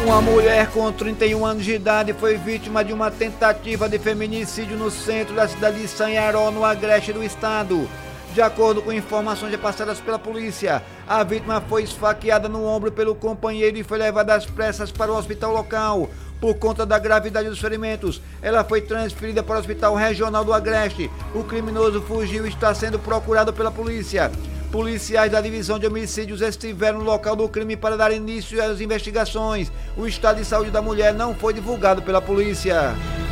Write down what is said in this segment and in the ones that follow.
Uma mulher com 31 anos de idade foi vítima de uma tentativa de feminicídio no centro da cidade de Sanharó, no agreste do estado. De acordo com informações repassadas pela polícia, a vítima foi esfaqueada no ombro pelo companheiro e foi levada às pressas para o hospital local. Por conta da gravidade dos ferimentos, ela foi transferida para o Hospital Regional do Agreste. O criminoso fugiu e está sendo procurado pela polícia. Policiais da Divisão de Homicídios estiveram no local do crime para dar início às investigações. O estado de saúde da mulher não foi divulgado pela polícia.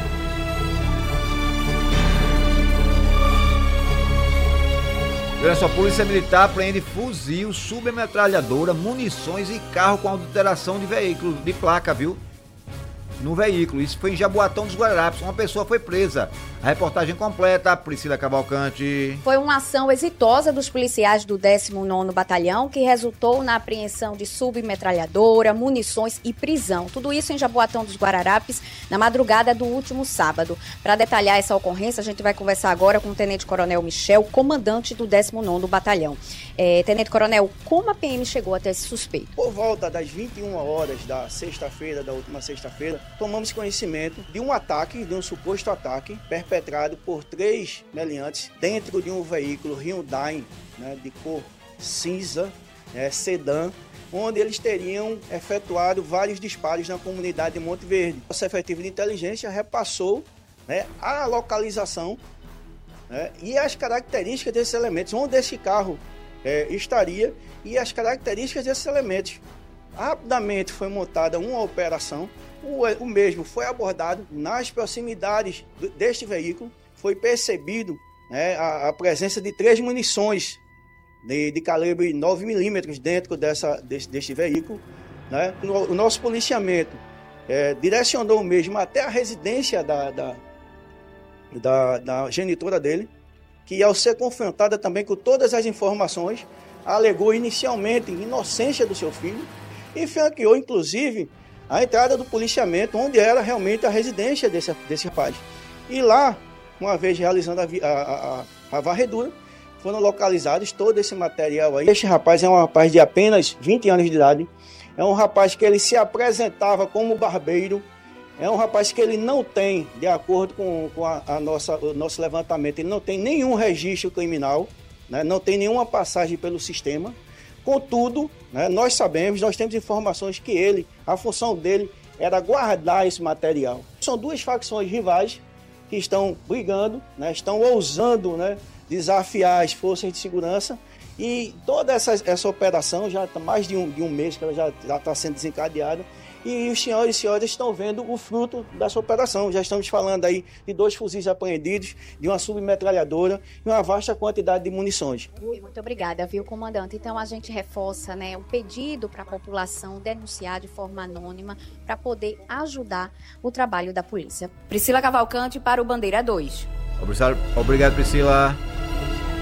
Olha só, a Polícia Militar apreende fuzil, submetralhadora, munições e carro com adulteração de veículo, de placa, viu? No veículo. Isso foi em Jaboatão dos Guararapes. Uma pessoa foi presa. A reportagem completa, Priscila Cavalcante. Foi uma ação exitosa dos policiais do 19º Batalhão que resultou na apreensão de submetralhadora, munições e prisão. Tudo isso em Jaboatão dos Guararapes, na madrugada do último sábado. Para detalhar essa ocorrência, a gente vai conversar agora com o Tenente Coronel Michel, comandante do 19º Batalhão. Tenente Coronel, como a PM chegou até esse suspeito? Por volta das 21 horas da sexta-feira, da última sexta-feira, tomamos conhecimento de um ataque, de um suposto ataque, perpetrado por 3 meliantes dentro de um veículo Hyundai, né, de cor cinza, sedã, onde eles teriam efetuado vários disparos na comunidade de Monte Verde. Nossa efetiva de inteligência repassou, né, a localização, né, e as características desses elementos, onde esse carro estaria e as características desses elementos. Rapidamente foi montada uma operação, o mesmo foi abordado nas proximidades deste veículo, foi percebido, né, a presença de 3 munições de calibre 9mm dentro deste veículo, né. O nosso policiamento direcionou o mesmo até a residência da genitora dele, que ao ser confrontada também com todas as informações, alegou inicialmente inocência do seu filho e franqueou, inclusive, a entrada do policiamento, onde era realmente a residência desse rapaz. E lá, uma vez realizando a varredura, foram localizados todo esse material aí. Este rapaz é um rapaz de apenas 20 anos de idade, é um rapaz que ele se apresentava como barbeiro, é um rapaz que ele não tem, de acordo com o nosso levantamento, ele não tem nenhum registro criminal, né, não tem nenhuma passagem pelo sistema. Contudo, né, nós temos informações que a função dele era guardar esse material. São 2 facções rivais que estão brigando, né, estão ousando, né, desafiar as forças de segurança, e toda essa operação já está mais de um mês que ela já está sendo desencadeada. E os senhores e senhoras estão vendo o fruto dessa operação. Já estamos falando aí de 2 fuzis apreendidos, de uma submetralhadora e uma vasta quantidade de munições. Muito obrigada, viu, comandante? Então a gente reforça, né, o pedido para a população denunciar de forma anônima para poder ajudar o trabalho da polícia. Priscila Cavalcante para o Bandeira 2. Obrigado, Priscila.